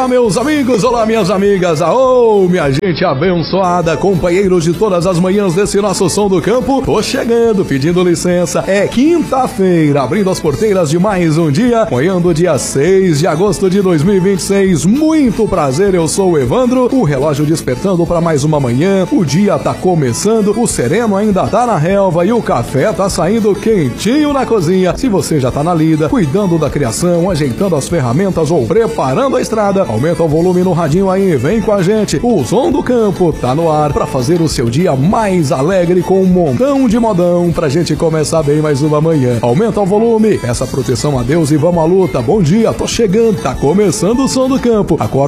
meus amigos, olá minhas amigas, aô, minha gente abençoada, companheiros de todas as manhãs desse nosso som do campo. Tô chegando, pedindo licença, é quinta-feira, abrindo as porteiras de mais um dia, manhã do dia 6 de agosto de 2026. Muito prazer, eu sou o Evandro, o relógio despertando para mais uma manhã, o dia tá começando, o sereno ainda tá na relva e o café tá saindo quentinho na cozinha. Se você já tá na lida, cuidando da criação, ajeitando as ferramentas ou preparando a estrada, aumenta o volume no radinho aí, vem com a gente. O som do campo tá no ar para fazer o seu dia mais alegre com um montão de modão pra gente começar bem mais uma manhã. Aumenta o volume, peça proteção a Deus e vamos à luta. Bom dia, tô chegando, tá começando o som do campo. Acorda